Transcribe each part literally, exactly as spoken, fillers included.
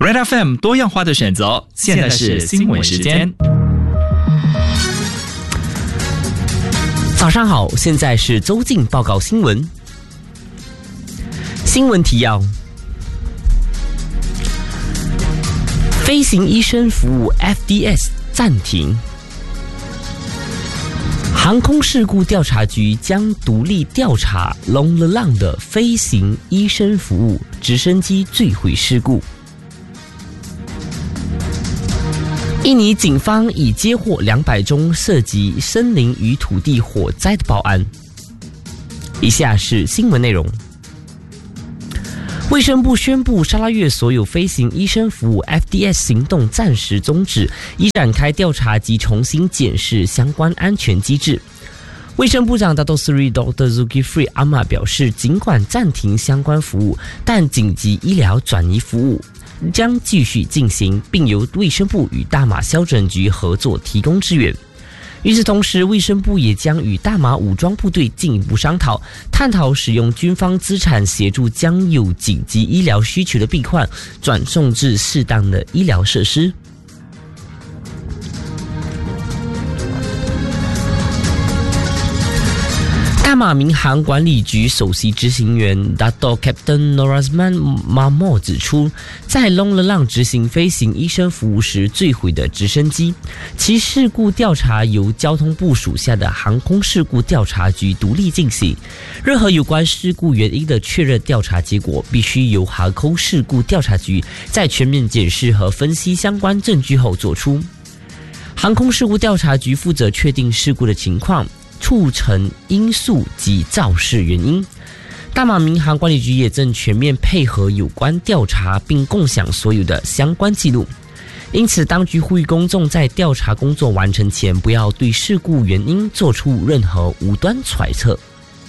Red F M 多样化的选择，现在是新闻时间。 早上好，现在是周进报告新闻。新闻提要：飞行医生服务 F D S 暂停。航空事故调查局将独立调查 Long Le Lang 的飞行医生服务直升机坠毁事故。印尼警方已接获两百宗涉及森林与土地火灾的报案。以下是新闻内容。卫生部宣布，沙拉越所有飞行医生服务 F D S 行动暂时终止，已展开调查及重新检视相关安全机制。卫生部长 Dato Seri Doktor Zulkifli Ahmad 表示，尽管暂停相关服务，但紧急医疗转移服务将继续进行，并由卫生部与大马消拯局合作提供支援。与此同时，卫生部也将与大马武装部队进一步商讨，探讨使用军方资产协助将有紧急医疗需求的病患转送至适当的医疗设施。大马民航管理局首席执行员 Dato Captain Norazman Mahmoud 指出，在 Long Le Lang 执行飞行医生服务时坠毁的直升机，其事故调查由交通部属下的航空事故调查局独立进行。任何有关事故原因的确认调查结果，必须由航空事故调查局在全面检视和分析相关证据后做出。航空事故调查局负责确定事故的情况、促成因素及肇事原因。大马民航管理局也正全面配合有关调查，并共享所有的相关记录。因此，当局呼吁公众在调查工作完成前，不要对事故原因做出任何无端揣测。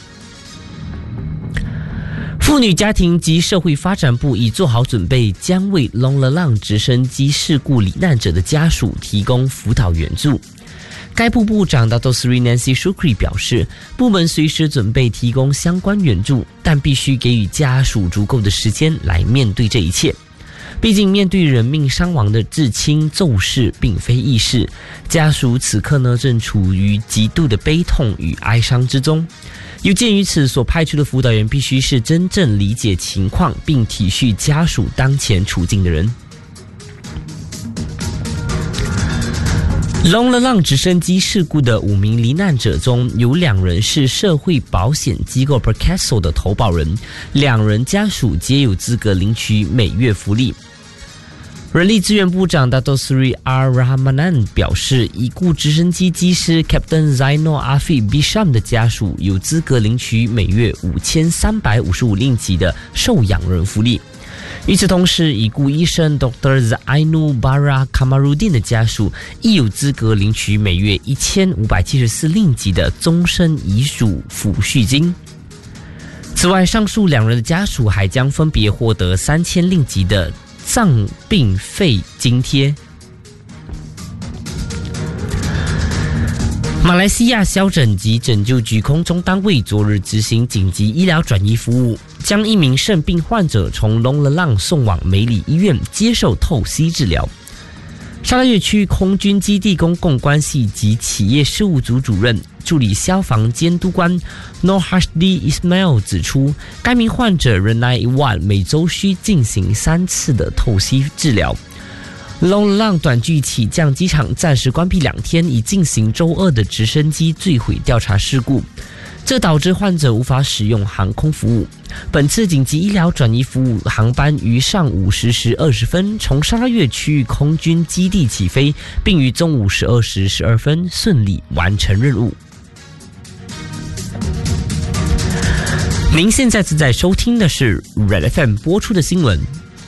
妇女家庭及社会发展部已做好准备，将为 Long Le Lang 直升机事故罹难者的家属提供辅导援助。该部部长 Dato Seri Nancy Shukri 表示，部门随时准备提供相关援助，但必须给予家属足够的时间来面对这一切。毕竟，面对人命伤亡的至亲骤逝并非易事，家属此刻呢正处于极度的悲痛与哀伤之中。有鉴于此，所派出的辅导员必须是真正理解情况并体恤家属当前处境的人。Long Le Lang 直升机事故的五名罹难者中，有两人是社会保险机构 Percaso 的投保人，两人家属皆有资格领取每月福利。人力资源部长 Dato Seri R Rahmanan 表示，已故直升机机师 Captain Zainal Afif Bisham 的家属有资格领取每月五千三百五十五令吉的受养人福利。与此同时，已故医生 Doktor Zainul Bara Kamarudin 的家属亦有资格领取每月一千五百七十四令吉的终身遗属抚恤金。此外，上述两人的家属还将分别获得三千令吉的丧病费津贴。马来西亚消拯及拯救局空中单位昨日执行紧急医疗转移服务，将一名肾病患者从 Long Le Lang 送往梅里医院接受透析治疗。沙拉越区空军基地公共关系及企业事务组主任、助理消防监督官 Noor Hashdi Ismail 指出，该名患者 Renai Iwan 每周需进行三次的透析治疗。Long Le Lang 短距起降机场暂时关闭两天，以进行周二的直升机坠毁调查事故，这导致患者无法使用航空服务。本次紧急医疗转移服务航班于上午十时二十分从沙拉越区域空军基地起飞，并于中午十二时十二分顺利完成任务。您现在正在收听的是 Red F M 播出的新闻。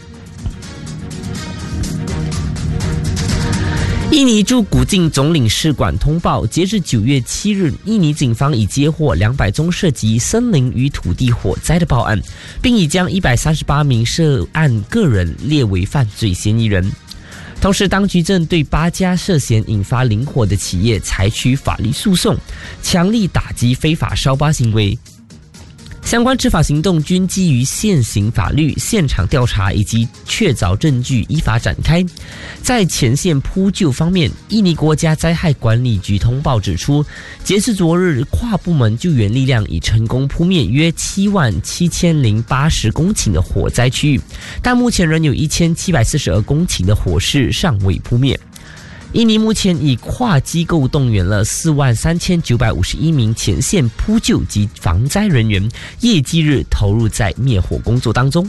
印尼驻古晋总领事馆通报，截至九月七日，印尼警方已接获两百宗涉及森林与土地火灾的报案，并已将一百三十八名涉案个人列为犯罪嫌疑人。同时，当局正对八家涉嫌引发林火的企业采取法律诉讼，强力打击非法烧扒行为。 相关执法行动均基于现行法律、现场调查以及确凿证据依法展开。在前线扑救方面，印尼国家灾害管理局通报指出，截至昨日，跨部门救援力量已成功扑灭约七万七千零八十公顷的火灾区域，但目前仍有一千七百四十二公顷的火势尚未扑灭。印尼目前已跨机构动员了四万三千九百五十一名前线扑救及防灾人员，夜继日投入在灭火工作当中。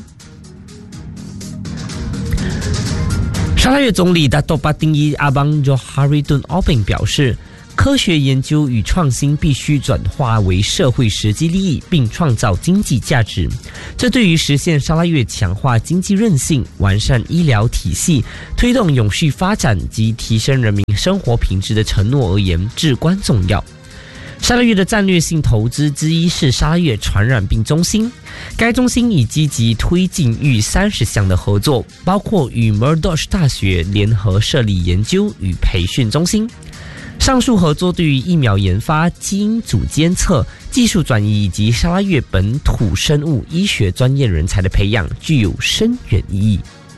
沙拉越总理达多巴丁伊阿邦佐哈瑞顿奥宾表示，科学研究与创新必须转化为社会实际利益，并创造经济价值。这对于实现沙拉越强化经济韧性、完善医疗体系、推动永续发展及提升人民生活品质的承诺而言至关重要。沙拉越的战略性投资之一是沙拉越传染病中心，该中心已积极推进逾三十项的合作，包括与 Murdoch 大学联合设立研究与培训中心。上述合作对于疫苗研发、基因组监测、技术转移以及沙拉越本土生物医学专业人才的培养具有深远意义。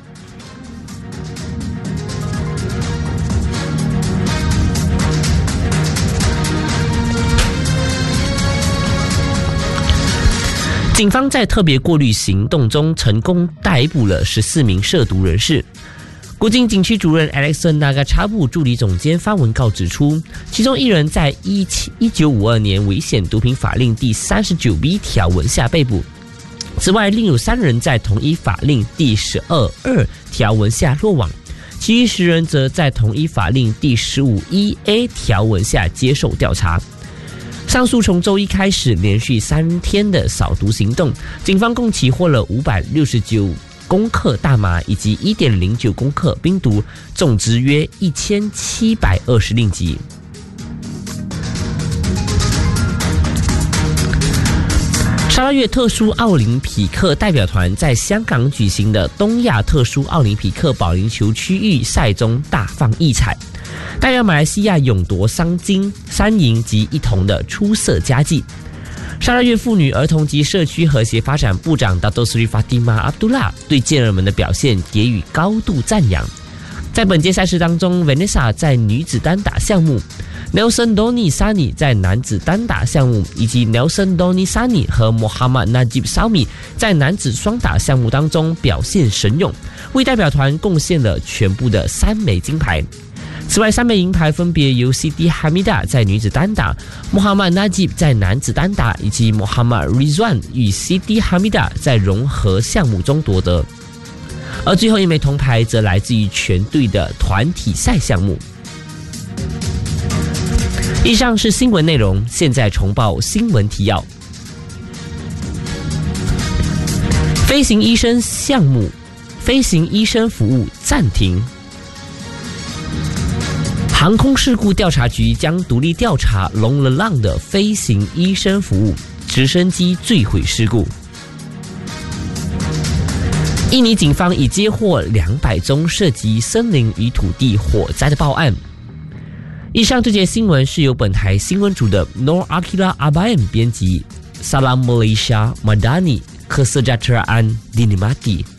警方在特别过滤行动中成功逮捕了十四名涉毒人士。古晋景区主任 Alex Nagachabu 助理总监发文告指出，其中一人在一九五二年危险毒品法令第三十九 B 条文下被捕，此外另有三人在同一法令第十二二条文下落网，其余十人则在同一法令第十五 E A 条文下接受调查。上述从周一开始连续三天的扫毒行动，警方共起获了五百六十九公克大麻以及 一点零九公克冰毒，总值约一千七百二十令吉。沙拉越特殊奥林匹克代表团在香港举行的东亚特殊奥林匹克保龄球区域赛中大放异彩，代表马来西亚勇夺三金、三银及一铜的出色佳绩。沙拉越妇女、儿童及社区和谐发展部长 Dato Sri Fatimah Abdullah 对健儿们的表现给予高度赞扬。在本届赛事当中 ，Vanessa 在女子单打项目， Nelson Doni Sani 在男子单打项目，以及 Nelson Doni Sani 和 Muhammad Najib Salmi 在男子双打项目当中表现神勇，为代表团贡献了全部的三枚金牌。此外，三枚银牌分别由 Siti Hamida 在女子单打、Muhammad Najib 在男子单打，以及 Muhammad Rizwan 与 Siti Hamida 在融合项目中夺得。而最后一枚铜牌则来自于全队的团体赛项目。以上是新闻内容，现在重报新闻提要。飞行医生项目，飞行医生服务暂停。航空事故调查局将独立调查龙了浪的飞行医生服务直升机坠毁事故。印尼警方已接获两百宗涉及森林与土地火灾的报案。以上这节新闻是由本台新闻组的 Nor Akila Abayan 编辑 Salam Malaysia Madani Kesejahteraan Dinimati